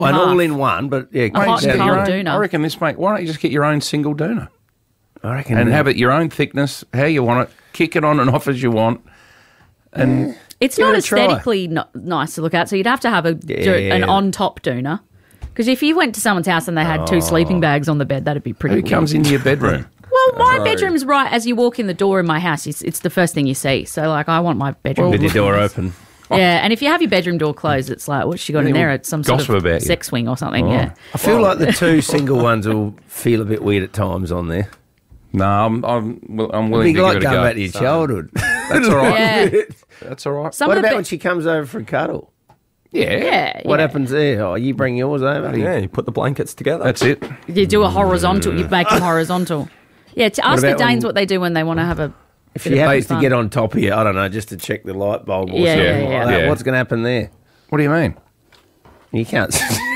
An half. all-in-one, but yeah, A hot and Get cold your own- doona. I reckon this, mate. Why don't you just get your own single doona I reckon. and have it your own thickness, how you want it, kick it on and off as you want, and It's give not it a try. aesthetically nice to look at, so you'd have to have an on-top doona. Because if you went to someone's house and they had 2 sleeping bags on the bed, that'd be pretty who weird. comes into your bedroom? Well, my bedroom's right as you walk in the door in my house. It's the first thing you see. So, like, I want my bedroom. With your door open. Yeah, and if you have your bedroom door closed, it's like, what's she got in People there? It's some sort gossip of about you. sex swing or something, yeah. I feel like the 2 single ones will feel a bit weird at times on there. No, I'm It'd willing be to like give it a going go. back to your childhood. That's all right. Yeah. That's all right. Some What of the about when she comes over for a cuddle? Yeah. What yeah. happens there? Oh, you bring yours over. Yeah, you put the blankets together. That's it. You do a horizontal, you make them horizontal. Yeah, to ask the about Danes when- what they do when they want to have a If bit she of happens to fun. get on top of you, I don't know, just to check the light bulb or Yeah, something yeah, like yeah. that, Yeah. what's going to happen there? What do you mean? You can't.